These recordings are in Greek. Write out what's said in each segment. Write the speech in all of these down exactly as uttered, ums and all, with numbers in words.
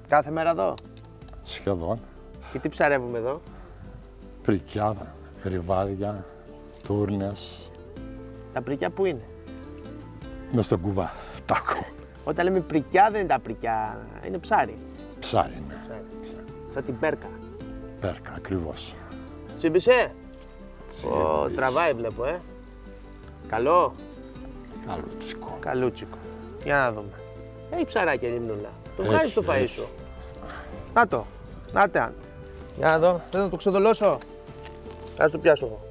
Κάθε μέρα εδώ. Σχεδόν. Και τι ψαρεύουμε εδώ? Πρικιά, ρηβάδια, τούρνες. Τα πρικιά πού είναι? Μες στον κουβά. Τάκο. Όταν λέμε πρικιά δεν είναι τα πρικιά, είναι ψάρι. Ψάρι είναι. Ψάρι. Σαν την πέρκα. Πέρκα, ακριβώς. Σύμπησε. Ω, τραβάει βλέπω, ε. Καλό. Καλούτσικο. Καλούτσικο. Για να δούμε. Έχει ψαράκια λιμνούλα. Το Έχει, βγάζεις το φαΐ έχει. σου. Να το. Να τε αν. Για να δω. Θες να το ξεδολώσω? Ας το πιάσω εγώ.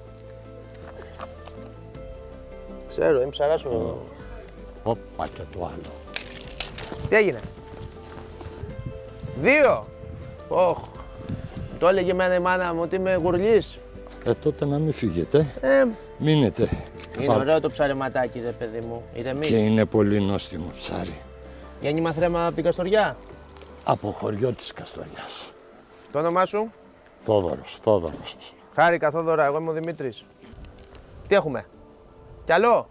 Ξέρω, είναι ψαρά σου. Όπα και το άλλο. Τι έγινε? Δύο. Όχ. Το έλεγε εμένα η μάνα μου ότι είμαι γουρλής. Ε, τότε να μην φύγετε. Ε, Μείνετε. είναι Θα- ωραίο το ψαρεματάκι, ρε παιδί μου. Ηρεμείς. Και είναι πολύ νόστιμο ψάρι. Γέννημα θρέμα από την Καστοριά. Από χωριό της Καστοριάς. Το όνομά σου? Θόδωρος, Θόδωρος. Χάρηκα, Θόδωρα, εγώ είμαι ο Δημήτρης. Τι έχουμε? Κι άλλο?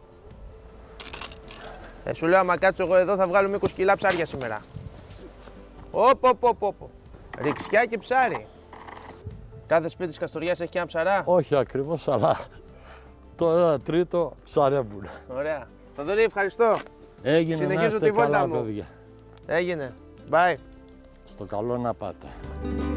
Ε, σου λέω, άμα κάτσω εγώ εδώ θα βγάλουμε είκοσι κιλά ψάρια σήμερα. Όπ, όπ, όπ, όπ. Ριξιά και ψάρι. Κάθε σπίτι της Καστοριάς έχει και ένα ψαρά. Όχι ακριβώς, αλλά το ένα τρίτο ψαρεύουν. Ωραία. Θοδωρή, ευχαριστώ. Έγινε. Συνεχίζω να είστε τη βόλτα καλά, μου. παιδιά. Έγινε. Bye. Στο καλό να πάτε.